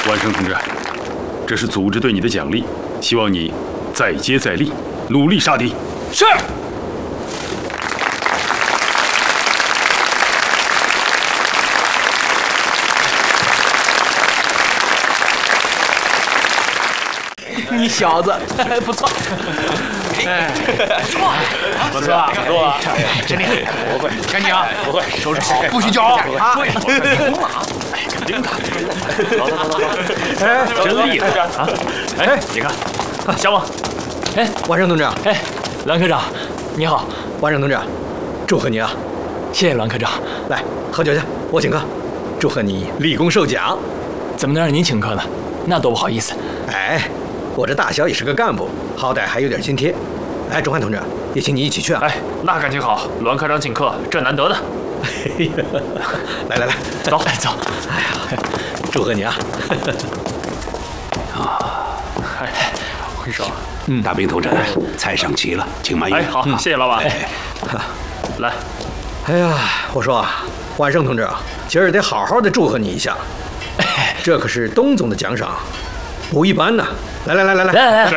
万生同志，这是组织对你的奖励，希望你再接再厉，努力杀敌。 是。你小子不错，哎，不错，真厉害！不会，赶紧啊，不会，收拾好，不许骄傲啊！对，马，肯定的。走，哎，真厉害啊！哎，你看，小王， 哎，万生同志， 哎，栾科长，你好， 万生同志，祝贺你啊！ 谢谢栾科长， 来喝酒去，我请客，祝贺你立功受奖。 怎么能让您请客呢？那多不好意思。 哎。我这大小也是个干部，好歹还有点津贴。哎，钟汉同志，也请你一起去啊！ 哎，那感情好，栾科长请客，这难得的。 来， 走。 哎呀，祝贺你啊！ 哎，我说， 大兵头阵，菜上齐了，请慢用。 哎，好，谢谢老板。来， 哎呀，我说，万胜同志啊，今儿得好好的祝贺你一下，这可是东总的奖赏，不一般呐！来。